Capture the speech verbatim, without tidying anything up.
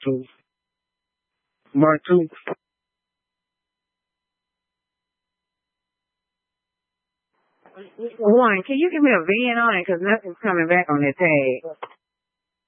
two. Mark two. One, can you give me a V I N on it? Because nothing's coming back on that tag.